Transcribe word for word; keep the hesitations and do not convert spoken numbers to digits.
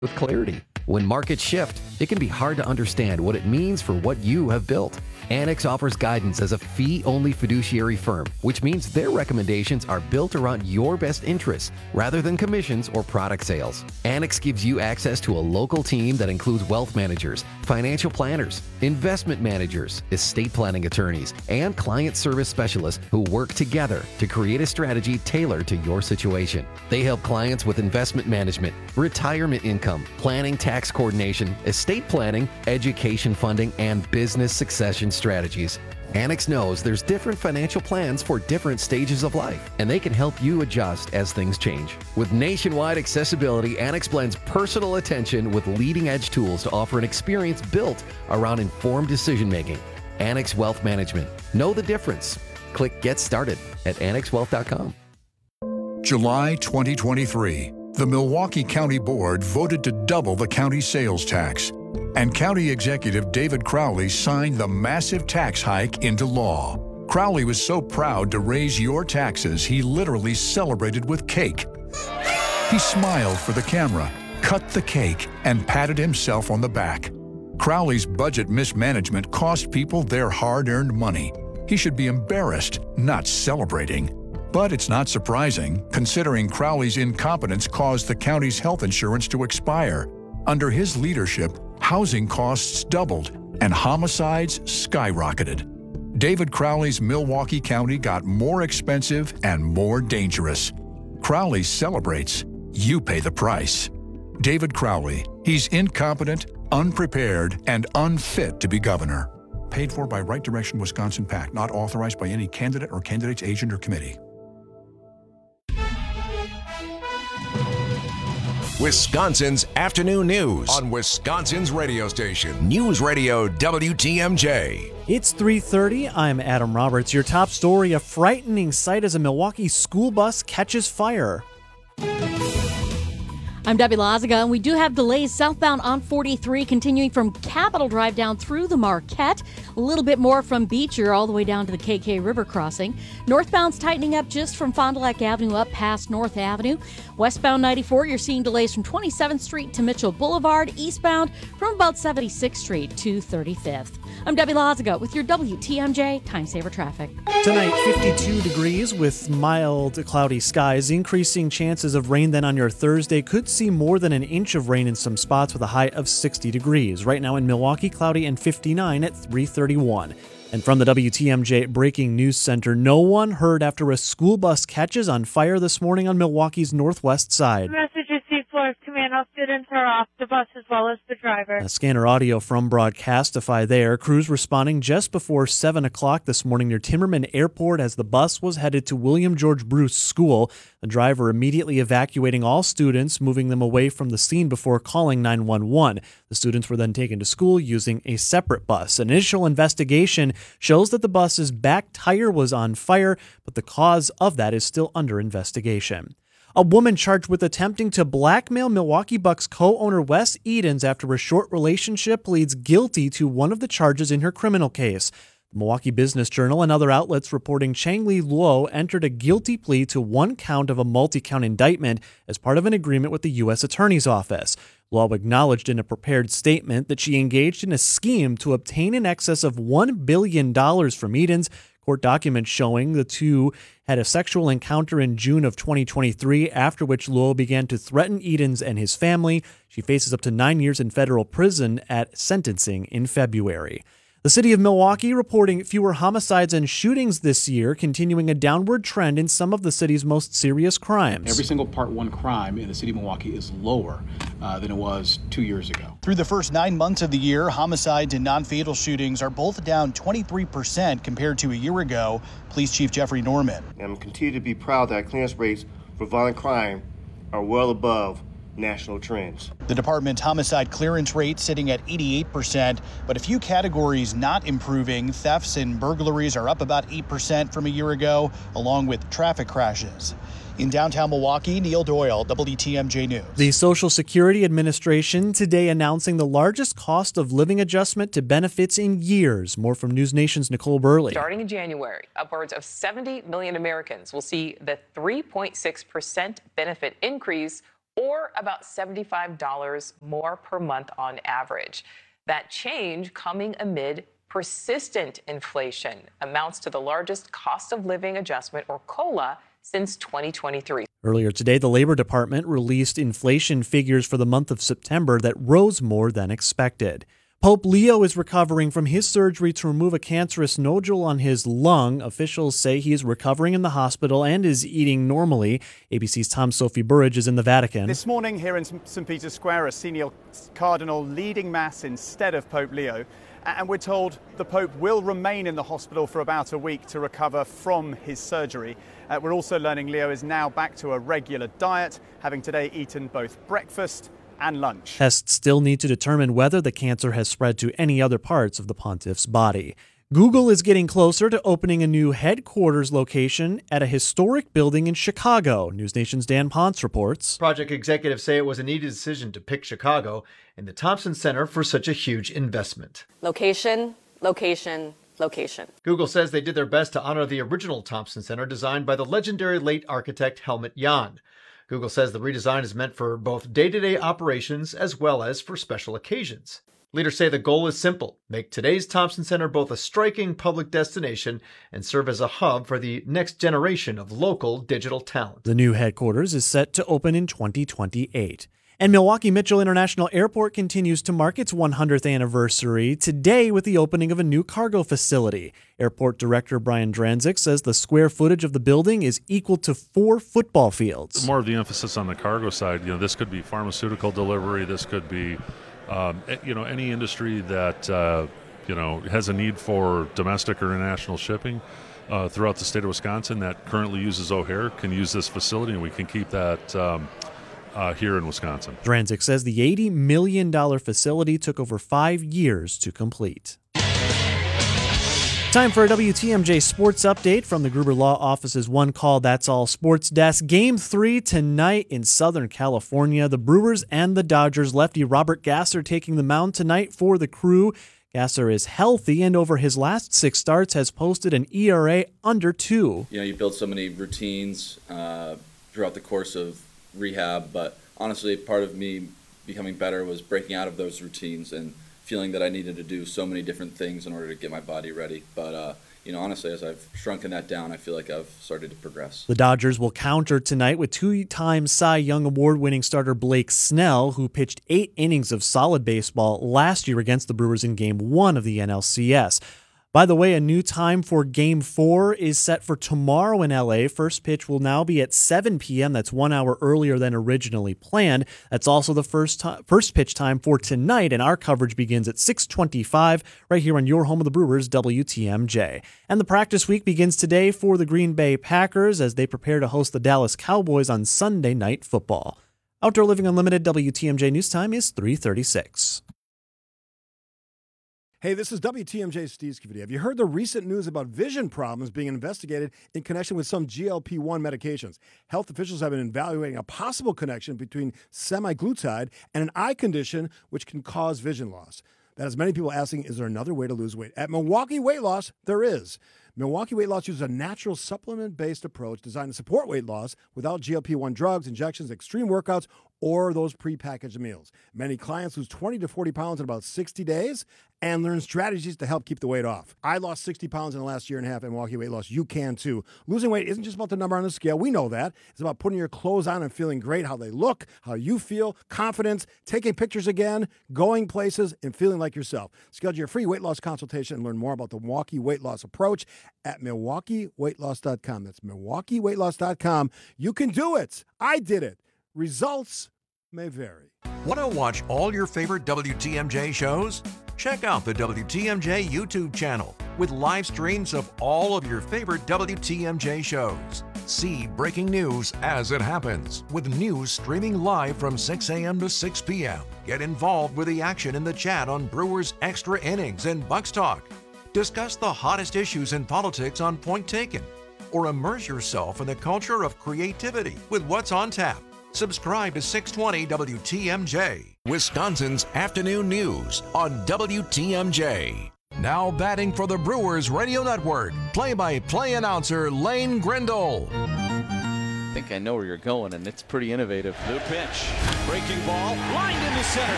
with clarity. When markets shift, it can be hard to understand what it means for what you have built. Annex offers guidance as a fee-only fiduciary firm, which means their recommendations are built around your best interests rather than commissions or product sales. Annex gives you access to a local team that includes wealth managers, financial planners, investment managers, estate planning attorneys, and client service specialists who work together to create a strategy tailored to your situation. They help clients with investment management, retirement income, planning, tax coordination, estate planning, education funding, and business succession strategies. Annex knows there's different financial plans for different stages of life, and they can help you adjust as things change. With nationwide accessibility, Annex blends personal attention with leading-edge tools to offer an experience built around informed decision-making. Annex Wealth Management. Know the difference. Click Get Started at annex wealth dot com. July twenty twenty-three. The Milwaukee County Board voted to double the county sales tax, and County Executive David Crowley signed the massive tax hike into law. Crowley was so proud to raise your taxes, he literally celebrated with cake. He smiled for the camera, cut the cake, and patted himself on the back. Crowley's budget mismanagement cost people their hard-earned money. He should be embarrassed, not celebrating. But it's not surprising, considering Crowley's incompetence caused the county's health insurance to expire. Under his leadership, housing costs doubled and homicides skyrocketed. David Crowley's Milwaukee County got more expensive and more dangerous. Crowley celebrates. You pay the price. David Crowley. He's incompetent, unprepared, and unfit to be governor. Paid for by Right Direction Wisconsin PAC, not authorized by any candidate or candidate's agent or committee. Wisconsin's afternoon news on Wisconsin's radio station, News Radio W T M J. It's three thirty. I'm Adam Roberts. Your top story, a frightening sight as a Milwaukee school bus catches fire. I'm Debbie Lazaga, and we do have delays southbound on forty-three, continuing from Capitol Drive down through the Marquette. A little bit more from Beecher all the way down to the K K River crossing. Northbound's tightening up just from Fond du Lac Avenue up past North Avenue. Westbound ninety-four, you're seeing delays from twenty-seventh Street to Mitchell Boulevard. Eastbound from about seventy-sixth Street to thirty-fifth. I'm Debbie Lazaga with your W T M J Time Saver Traffic. Tonight, fifty-two degrees with mild cloudy skies. Increasing chances of rain then on your Thursday. Could see more than an inch of rain in some spots with a high of sixty degrees. Right now in Milwaukee, cloudy and fifty-nine at three thirty-one. And from the W T M J Breaking News Center, no one heard after a school bus catches on fire this morning on Milwaukee's northwest side. Message received, Forest Command. All students are off the bus as well as the driver. A scanner audio from Broadcastify there. Crews responding just before seven o'clock this morning near Timmerman Airport as the bus was headed to William George Bruce School. The driver immediately evacuating all students, moving them away from the scene before calling nine one one. The students were then taken to school using a separate bus. An initial investigation shows that the bus's back tire was on fire, but the cause of that is still under investigation. A woman charged with attempting to blackmail Milwaukee Bucks co-owner Wes Edens after a short relationship pleads guilty to one of the charges in her criminal case. The Milwaukee Business Journal and other outlets reporting Chang-Li Luo entered a guilty plea to one count of a multi-count indictment as part of an agreement with the U S Attorney's Office. Luo acknowledged in a prepared statement that she engaged in a scheme to obtain in excess of one billion dollars from Edens. Court documents showing the two had a sexual encounter in June of twenty twenty-three, after which Luo began to threaten Edens and his family. She faces up to nine years in federal prison at sentencing in February. The city of Milwaukee reporting fewer homicides and shootings this year, continuing a downward trend in some of the city's most serious crimes. Every single Part one crime in the city of Milwaukee is lower uh, than it was two years ago. Through the first nine months of the year, homicides and non-fatal shootings are both down twenty-three percent compared to a year ago. Police Chief Jeffrey Norman. I'm continue to be proud that our clearance rates for violent crime are well above national trends. The department's homicide clearance rate sitting at eighty-eight percent, but a few categories not improving. Thefts and burglaries are up about eight percent from a year ago, along with traffic crashes. In downtown Milwaukee, Neil Doyle, W T M J News. The Social Security Administration today announcing the largest cost of living adjustment to benefits in years. More from News Nation's Nicole Burley. Starting in January, upwards of seventy million Americans will see the three point six percent benefit increase or about seventy-five dollars more per month on average. That change coming amid persistent inflation amounts to the largest cost of living adjustment, or COLA, since twenty twenty-three. Earlier today, the Labor Department released inflation figures for the month of September that rose more than expected. Pope Leo is recovering from his surgery to remove a cancerous nodule on his lung. Officials say he is recovering in the hospital and is eating normally. A B C's Tom Sophie Burridge is in the Vatican. This morning here in Saint Peter's Square, a senior cardinal leading Mass instead of Pope Leo. And we're told the Pope will remain in the hospital for about a week to recover from his surgery. Uh, we're also learning Leo is now back to a regular diet, having today eaten both breakfast and lunch. Tests still need to determine whether the cancer has spread to any other parts of the pontiff's body. Google is getting closer to opening a new headquarters location at a historic building in Chicago. News Nation's Dan Ponce reports. Project executives say it was an easy decision to pick Chicago and the Thompson Center for such a huge investment. Location, location, location. Google says they did their best to honor the original Thompson Center designed by the legendary late architect Helmut Jahn. Google says the redesign is meant for both day-to-day operations as well as for special occasions. Leaders say the goal is simple: make today's Thompson Center both a striking public destination and serve as a hub for the next generation of local digital talent. The new headquarters is set to open in twenty twenty-eight. And Milwaukee Mitchell International Airport continues to mark its one hundredth anniversary today with the opening of a new cargo facility. Airport Director Brian Dranzik says the square footage of the building is equal to four football fields. More of the emphasis on the cargo side. You know, this could be pharmaceutical delivery. This could be, um, you know, any industry that, uh, you know, has a need for domestic or international shipping uh, throughout the state of Wisconsin that currently uses O'Hare can use this facility, and we can keep that um, Uh, here in Wisconsin. Dranzik says the eighty million dollars facility took over five years to complete. Time for a W T M J sports update from the Gruber Law Office's One Call That's All Sports Desk. Game three tonight in Southern California. The Brewers and the Dodgers. Lefty Robert Gasser taking the mound tonight for the Crew. Gasser is healthy and over his last six starts has posted an E R A under two. You know, you build so many routines uh, throughout the course of rehab, but honestly, part of me becoming better was breaking out of those routines and feeling that I needed to do so many different things in order to get my body ready. But uh, you know, honestly, as I've shrunken that down, I feel like I've started to progress. The Dodgers will counter tonight with two-time Cy Young Award-winning starter Blake Snell, who pitched eight innings of solid baseball last year against the Brewers in Game One of the N L C S. By the way, a new time for Game four is set for tomorrow in L A. First pitch will now be at seven p.m. That's one hour earlier than originally planned. That's also the first time, first pitch time for tonight, and our coverage begins at six twenty-five right here on your home of the Brewers, W T M J. And the practice week begins today for the Green Bay Packers as they prepare to host the Dallas Cowboys on Sunday Night Football. Outdoor Living Unlimited W T M J news time is three thirty-six. Hey, this is W T M J's Steve Skivity. Have you heard the recent news about vision problems being investigated in connection with some G L P one medications? Health officials have been evaluating a possible connection between semaglutide and an eye condition which can cause vision loss. That has many people asking, is there another way to lose weight? At Milwaukee Weight Loss, there is. Milwaukee Weight Loss uses a natural supplement-based approach designed to support weight loss without G L P one drugs, injections, extreme workouts, or those prepackaged meals. Many clients lose twenty to forty pounds in about sixty days and learn strategies to help keep the weight off. I lost sixty pounds in the last year and a half at Milwaukee Weight Loss. You can too. Losing weight isn't just about the number on the scale. We know that. It's about putting your clothes on and feeling great, how they look, how you feel, confidence, taking pictures again, going places, and feeling like yourself. Schedule your free weight loss consultation and learn more about the Milwaukee Weight Loss approach at milwaukee weight loss dot com. That's milwaukee weight loss dot com. You can do it. I did it. Results may vary. Want to watch all your favorite W T M J shows? Check out the W T M J YouTube channel with live streams of all of your favorite W T M J shows. See breaking news as it happens with news streaming live from six a.m. to six p.m. Get involved with the action in the chat on Brewers Extra Innings and Bucks Talk. Discuss the hottest issues in politics on Point Taken, or immerse yourself in the culture of creativity with What's on Tap. Subscribe to six twenty W T M J, Wisconsin's afternoon news on W T M J. Now batting for the Brewers Radio Network, play-by-play announcer Lane Grindle. I think I know where you're going, and it's pretty innovative. The pitch. Breaking ball. Lined into center.